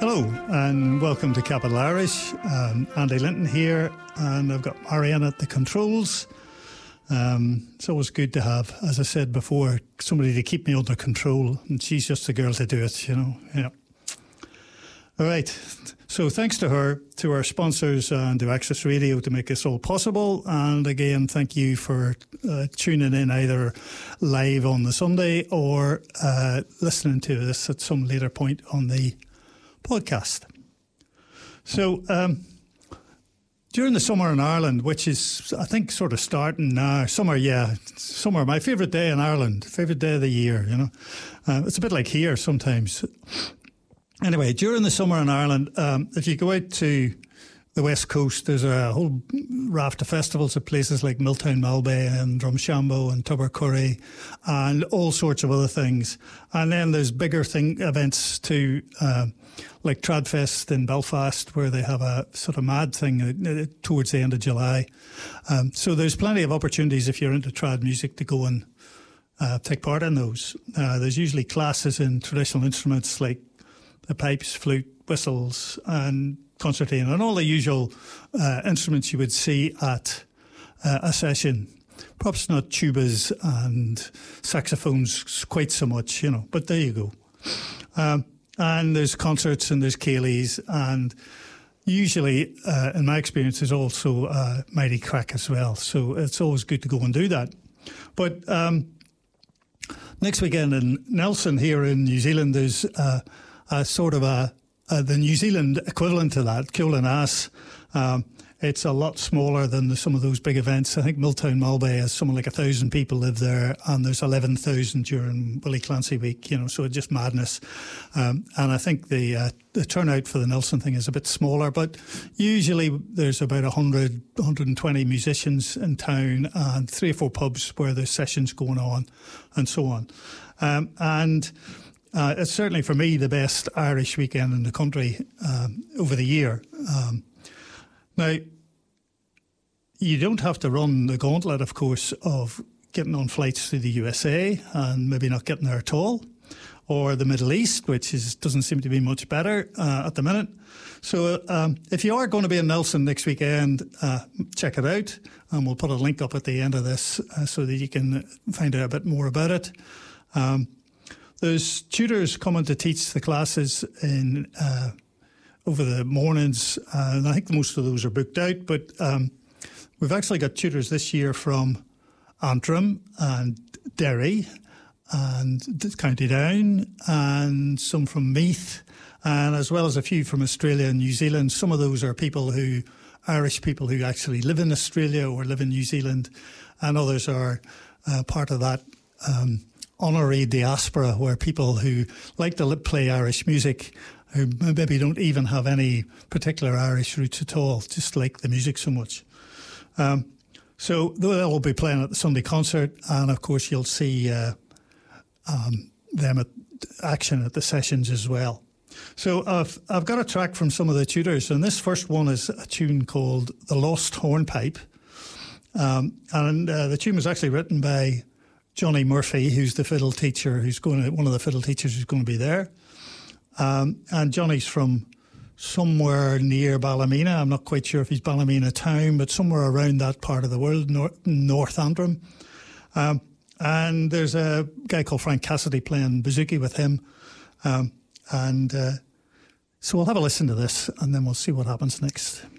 Hello and welcome to Capital Irish. Andy Linton here, and I've got Marianne at the controls. It's always good to have, as I said before, somebody to keep me under control, and she's just the girl to do it, you know. Yeah. All right. So thanks to her, to our sponsors, and to Access Radio to make this all possible. And again, thank you for tuning in either live on the Sunday or listening to this at some later point on the podcast. So during the summer in Ireland, which is, I think, sort of starting now, summer, my favourite day in Ireland, favourite day of the year, you know. It's a bit like here sometimes. Anyway, during the summer in Ireland, if you go out to the West Coast, there's a whole raft of festivals at places like Milltown Malbay and Drumshanbo and Tubbercurry and all sorts of other things. And then there's bigger events too, like Tradfest in Belfast, where they have a sort of mad thing towards the end of July. So there's plenty of opportunities if you're into trad music to go and take part in those. There's usually classes in traditional instruments like the pipes, flute, whistles, and concertina, and all the usual instruments you would see at a session. Perhaps not tubas and saxophones quite so much, you know, but there you go. And there's concerts and there's ceilidhs, and usually, in my experience, there's also mighty crack as well. So it's always good to go and do that. But next weekend in Nelson here in New Zealand, there's a sort of the New Zealand equivalent to that, Killinass. It's a lot smaller than some of those big events. I think Milltown Malbay has something like 1,000 people live there, and there's 11,000 during Willie Clancy week, you know, so it's just madness. And I think the turnout for the Nelson thing is a bit smaller, but usually there's about 100, 120 musicians in town and 3 or 4 pubs where there's sessions going on and so on. It's certainly, for me, the best Irish weekend in the country over the year. Now, you don't have to run the gauntlet, of course, of getting on flights to the USA and maybe not getting there at all, or the Middle East, which doesn't seem to be much better at the minute. So if you are going to be in Nelson next weekend, check it out, and we'll put a link up at the end of this so that you can find out a bit more about it. There's tutors coming to teach the classes in over the mornings, and I think most of those are booked out, but we've actually got tutors this year from Antrim and Derry and County Down, and some from Meath, and as well as a few from Australia and New Zealand. Some of those are Irish people who actually live in Australia or live in New Zealand, and others are part of that honorary diaspora, where people who like to play Irish music, who maybe don't even have any particular Irish roots at all, just like the music so much. So they'll all be playing at the Sunday concert, and of course you'll see them at action at the sessions as well. So I've got a track from some of the tutors, and this first one is a tune called The Lost Hornpipe. And the tune was actually written by Johnny Murphy, who's the fiddle teacher, one of the fiddle teachers who's going to be there. And Johnny's from somewhere near Ballymena. I'm not quite sure if he's Ballymena town, but somewhere around that part of the world, North Antrim. And there's a guy called Frank Cassidy playing bouzouki with him. So we'll have a listen to this, and then we'll see what happens next.